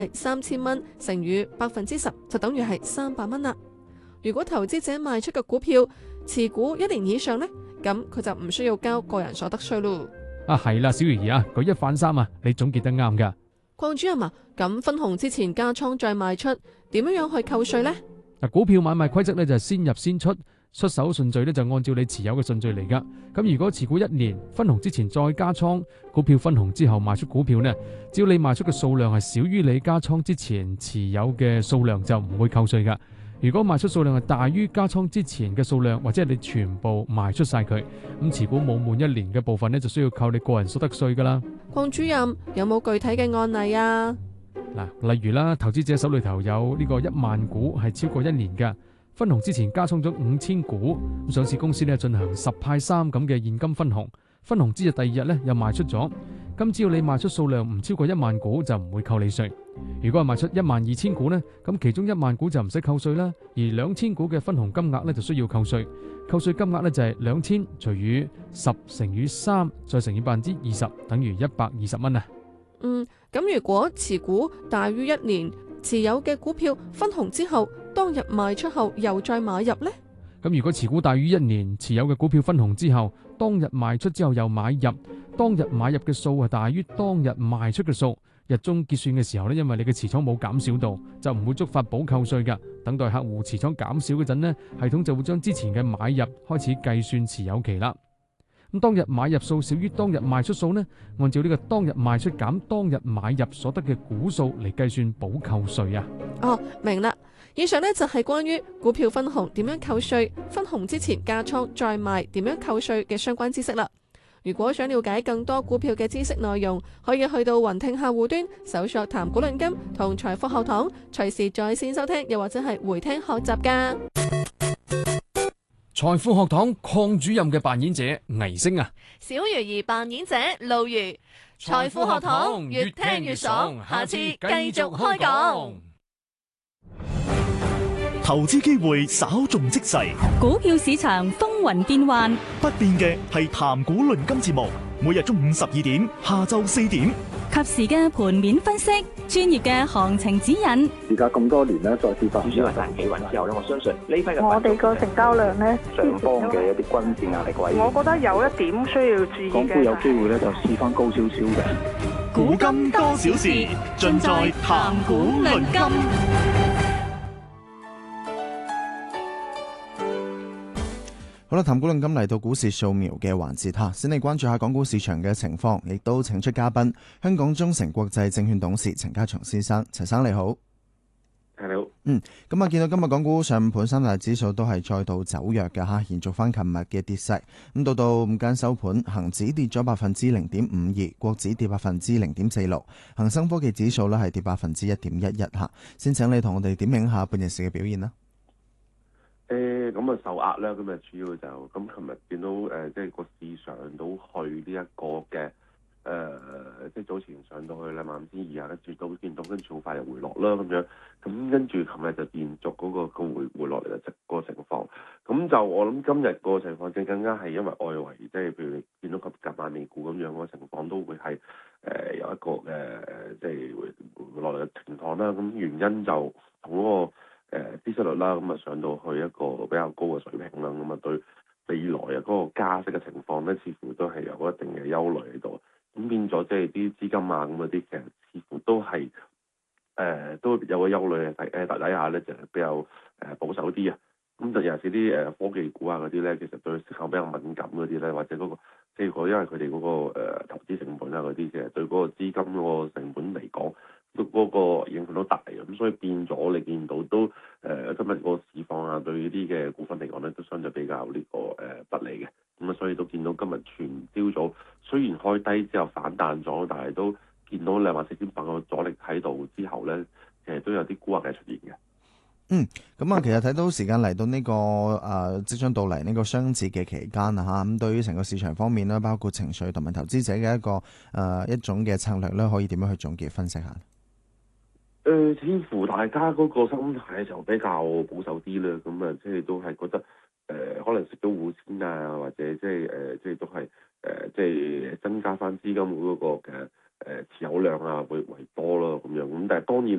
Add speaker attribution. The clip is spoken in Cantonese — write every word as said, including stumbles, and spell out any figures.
Speaker 1: 三千蚊乘以百分之十，就等於係三百蚊啦。如果投資者賣出嘅股票持股一年以上呢，咁佢就唔需要交個人所得稅咯。
Speaker 2: 啊，係啦，小魚兒啊，舉一反三啊，你總結得啱噶。
Speaker 1: 鄺主任啊，咁分紅之前加倉再賣出，點樣樣去扣稅呢？
Speaker 2: 嗱，股票買賣規則咧就係先入先出，出手順序咧就按照你持有嘅順序嚟噶。咁如果持股一年，分紅之前再加倉，股票分紅之後賣出股票呢，只要你賣出嘅數量係少於你加倉之前持有嘅數量，就唔會扣稅噶。如果賣出數量係大於加倉之前嘅數量，或者係你全部賣出晒佢，咁持股冇滿一年嘅部分呢，就需要扣你個人所得稅噶啦。
Speaker 1: 鄺主任有冇具體嘅案例啊？
Speaker 2: 嗱，例如啦，投資者手裏頭有呢個一萬股係超過一年嘅，分紅之前加倉咗五千股，咁上市公司呢進行十派三咁嘅現金分紅，分紅之日第二日呢又賣出咗，咁只要你賣出數量唔超過一萬股就唔會扣你稅。如果係賣出一萬二千股呢，咁其中一萬股就唔使扣稅啦，而兩千股嘅分紅金額呢就需要扣稅，扣稅金額呢就係兩千除以十乘以三再乘以百分之二十，等於一百二十蚊啊。
Speaker 1: 嗯，咁如果持股大於一年，持有嘅股票分紅之後，當日賣出後又再買入呢？
Speaker 2: 咁如果持股大於一年，持有嘅股票分紅之後，當日賣出之後又買入，當日買入嘅數係大於當日賣出嘅數，日中結算嘅時候呢，因為你嘅持倉冇減少到，就唔會觸發補扣稅㗎。等待客戶持倉減少嗰陣呢，系統就會將之前嘅買入開始計算持有期啦。咁當日買入數少於當日賣出數呢，按照呢個當日賣出減當日買入所得嘅股數嚟計算補扣稅啊。
Speaker 1: 哦，明啦。以上呢就係關於股票分紅點樣扣稅，分紅之前加倉再賣點樣扣稅嘅相關知識啦。如果想了解更多股票嘅知識內容，可以去到雲聽客戶端搜索談股論金同財富學堂，隨時在線收聽，又或者係回聽學習噶。
Speaker 2: 財富學堂鄺主任嘅扮演者倪星啊，
Speaker 1: 小魚兒扮演者露魚，財富學堂越聽越爽，下次繼續開講。
Speaker 3: 投資機會稍縱即逝，
Speaker 4: 股票市場風雲變幻，
Speaker 3: 不變嘅係談股論金節目，每日中午十二點，下晝四點，
Speaker 4: 及時嘅盤面分析，專業嘅行情指引。
Speaker 5: 而家咁多年咧，再次發
Speaker 6: 主要係大企穩之後咧，我相信呢批嘅
Speaker 7: 我哋個成交量咧，
Speaker 5: 上方嘅一啲均線壓力位，
Speaker 7: 我覺得有一點需要注意嘅。
Speaker 5: 港股有機會咧就試翻高少少嘅。
Speaker 3: 古今多少事，盡在談股論金。
Speaker 8: 好啦，談股論金嚟到股市掃描嘅環節哈，先嚟關注下港股市場嘅情況，亦都請出嘉賓，香港中誠國際證券董事陳家祥先生，陳生你好。
Speaker 9: 你好。
Speaker 8: 嗯，咁啊，見到今日港股上午盤三大指數都係再度走弱嘅哈，延續翻琴日嘅跌勢。咁到到午間收盤，恒指跌咗百分之零點五二，國指跌百分之零點四六，恒生科技指數呢係跌百分之一點一一哈。先請你同我哋點評下半日市嘅表現啦。
Speaker 9: 誒咁啊受壓啦，咁啊主要就咁，琴日見到誒即係個市上到去呢一個嘅誒，即係早前上到去兩萬五千二啊，跟住都見到跟住好快又回落啦咁樣，咁跟住琴日就延續嗰個個回回落嚟嘅即個情況，咁就我諗今日個情況正更加係因為外圍即係譬如你見到及夾萬美股咁樣個情況都會係誒、呃、有一個誒即係回回落嚟嘅情況啦，咁原因就同嗰個誒孳息率啦，咁啊上到去一個比較高嘅水平啦，咁啊對未來啊嗰個加息嘅情況咧，似乎都係有一定嘅憂慮喺度，咁變咗即係啲資金啊咁嗰啲，其實似乎都係誒、呃、都有個憂慮嘅，誒底下咧就係比較誒保守啲啊，咁就尤其是啲誒科技股啊嗰啲咧，其實對息口比較敏感嗰啲咧，或者嗰、嗰個即係因為佢哋嗰個、呃、投資成本啊嗰啲，其實對嗰個資金嗰個成本嚟講，都嗰個影響都大嘅，咁所以變咗你見到都誒、呃、今日個市況啊，對呢啲嘅股份嚟講咧，都相對比較呢、呢個誒、呃、不利嘅，咁啊所以都見到今日全朝早雖然開低之後反彈咗，但係都見到兩萬四千八個阻力喺度之後咧，其實都有啲沽壓嘅出現嘅。
Speaker 8: 嗯，咁啊，其實睇到時間嚟到呢、這個誒、呃、即將到嚟呢個雙節嘅期間啊嚇，咁對於成個市場方面咧，包括情緒同埋投資者嘅一個誒、呃、一種嘅策略咧，可以點樣去總結分析下？
Speaker 9: 誒、呃，似乎大家嗰個心態就比較保守啲啦，咁啊，即係都係覺得誒、呃，可能食到糊先啊，或者即係誒，即係都係誒，即係增加翻資金嗰個嘅持有量啊會為多咯咁樣。咁但係當然